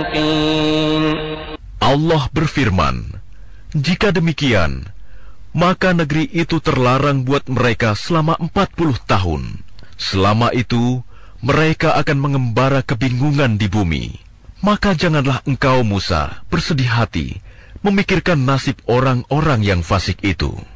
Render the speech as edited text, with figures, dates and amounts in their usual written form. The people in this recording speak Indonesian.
فاسقين. Allah berfirman, jika demikian, maka negeri itu terlarang buat mereka selama 40 tahun. Selama itu, mereka akan mengembara kebingungan di bumi. Maka janganlah engkau, Musa, bersedih hati memikirkan nasib orang-orang yang fasik itu.